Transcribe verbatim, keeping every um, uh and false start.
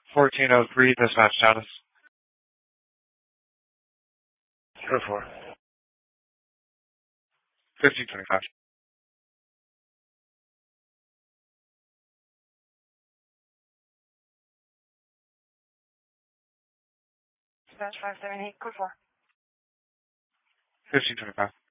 fourteen oh three, dispatch status. Go for fifteen twenty-five. Dispatch five seven eight, code four. fifteen twenty-five.